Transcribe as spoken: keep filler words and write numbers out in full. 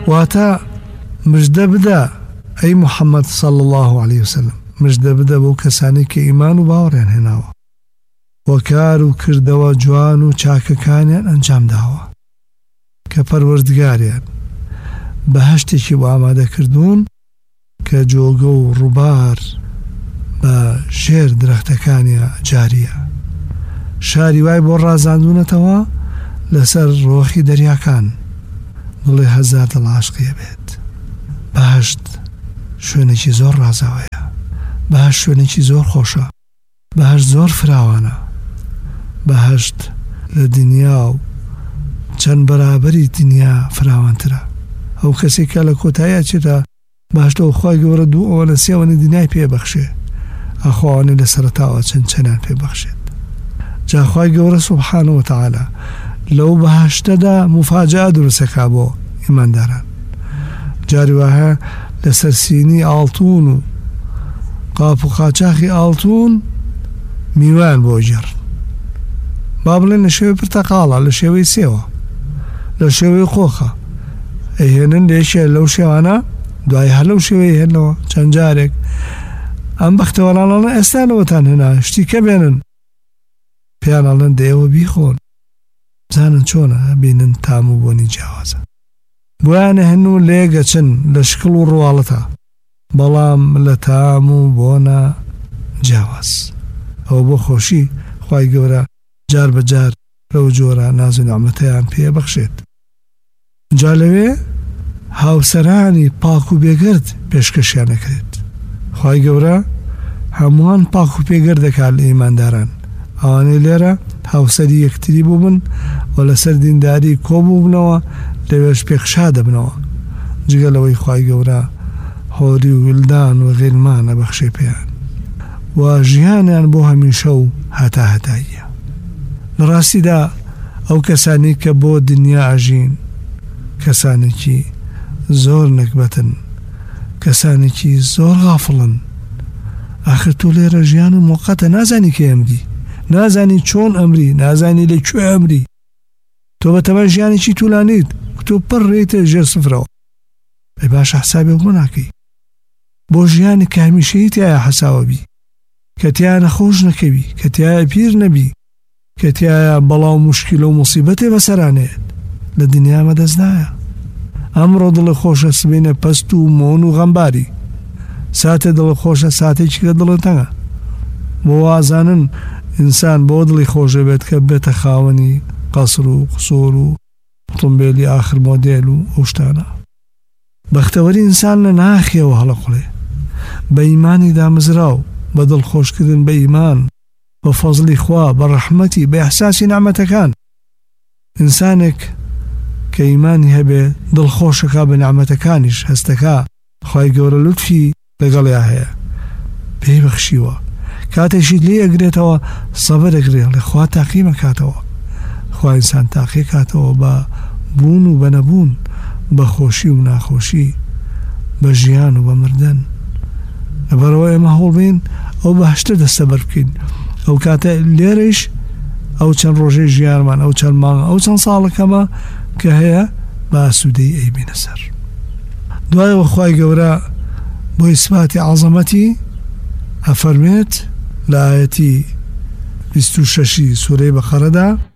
واتە مژدە بدە ئەی محەممەد صلی الله عليه وسلم، مژدە بدە بۆ کەسانی کە ئیمان و باوەڕیان هێناوە وە کار و کردەوە جوان و چاکەکانیان ئەنجام داوە کە پەروەردگاریان بەهەشتێکی بۆ ئامادەکردوون کە جۆگە و ڕووبار بە ژێر درەختەکانیە جاریە، شاری وای بۆ ڕازاندونەتەوە لەسەر ڕۆخی دەریاکان، دڵێ هەزار دڵ عاشقیە بێت. بەهەشت شوێنێکی زۆر ڕازاوەیە، بەهەشت شوێنێکی زۆر خۆشە، بەهەشت زۆر فراوانە، بەهەشت لە دنیا و چەند بەرابەری دنیا فراوانترە. ئەو کەسێکە لە کۆتاییە چێتە باشتەوە خۆی گەورە دوو ئەوە لە سێوەنی دنیای پێبەخشێ، ئەخواوانێ لە سەرەتاوە چەند چەندان پێبەخشێت. جاخوای گەورە سوبحانە وتەعالە لەو بەهەشتەدا مفاجعە دروستەکا بۆ ئیمانداران. جاری وایە لەسەر سینی ئاڵتوون و قاپ و قاچاقی ئاڵتوون میوان بۆ ژێڕن، با بڵێن لە شێوەی پرتەقاڵە، لە شێوەی سێوە، لە شێوەی قۆخە ئەهێنن لێشێ لەو شێوانە، دوای هەر لەو شێوەی هێنەوە چەند جارێک. ئەم بەختەوەرانانە ئێستانەوەتان هێنا شتیکە بێنن، پێیانەڵێن دەیەوە بیخۆن، بزانن چۆنە بینن تام و بۆنی جیاوازە. بۆیانە هەن و لێگەچن لە شکڵ و ڕواڵەتە، بەڵام لە تام و بۆنە جیاواز. ئەوە بۆ خۆشی خوای گەورە جار بەجار لەو جۆرە ناز و نعمەتەیان پێ بەخشێت. جا لەوێ هاوسەرانی پاک و بێگرد پێشکەشیان دەکرێت. خوای گەورە هەمووان پاک و پێگرد دەکات لە ئیمانداران، ئەوانەی لێرە هاوسەری یەکتری بووبن و لەسەر دینداری کۆبوو بنەوە، لەوێش پێخشا دەبنەوە، جگەلەوەی خوای گەورە هۆری و ولدان و غیلمان ئەبەخشێ پێیان و ژیانیان بۆ هەمیشە و هەتا هەتاییە. لە ڕاستیدا ئەو کەسانی کە بۆ دنیا ئەژین کەسانێکی زۆر نەکبەتن، کەسانێکی زۆر غافڵن. ئاخر تۆ لێرە ژیان و موقەتە، نازانی کە ئەمری، نازانی چۆن ئەمری، نازانی لەکوێ ئەمری. تۆ بەتەمە ژیانێکی توولانیت تۆ پڕ ڕێیتە ژێر سفرەوە، ئەی باشە حسابێ بۆ ناکەی بۆ ژیانی کە هەمیشەیی تایە حەساوە بی، کە تایە نەخۆش نەکەوی، کە تایە پیر نەبی، کە تایە بەڵاو مشکل و موسیبەتێ بەسەرانێت لە دنیا مەدەستدایە. ئەمڕۆ دڵی خۆشە سبینە پەست و مۆن و غەمباری، ساتێ دڵی خۆشە ساتێکی کە دڵی تەنگە. بۆ وازانن ئینسان بۆ دڵی خۆشە بێت کە بێتە خاوەنی قەسر و قسۆر و ئۆتۆمبیلی ئاخر مۆدێل و ئەو شتانە. بەختەوەری ئینسان لە ناخیەوە هەڵەقوڵێ، بە ئیمانی دامەزراو، بە دڵخۆشکردن بە ئیمان، بە فەزلی خوا، بە ڕەحمەتی، بە ئیحساسی نعمەتەکان. ئینسانێک کە ئیمانی هەبێ دڵخۆشەکە بە نعمەتەکانیش، هەستەکە خوای گەورە لوتفی لەگەڵیا هەیە، پێی بەخشیوە. کاتێکیت لێ ئەگرێتەوە سەبر ئەگرێ، لێ خوا تاقی مەکاتەوە، خوا ئینسان تاقی کاتەوە بە بوون و بە نەبوون، بە خۆشی و ناخۆشی، بە ژیان و بە مردن. لەبەرەوە ئێمە هەوڵ بین ئەو بەهەشتە دەستەبەر بکەین. ئەو کاتە لێرەش ئەو چەند ڕۆژەی ژیانمان، ئەو چەند مانگ، ئەو چەند ساڵەکەمە کە هەیە بە ئاسوودەی ئەیبینە سەر. دوایەوە خوای گەورە بۆ ئیسباتی عەزەمەتی ئەفەرمێت لە ئایەتی بیست و شەشی سوورەی بەقەرەدا: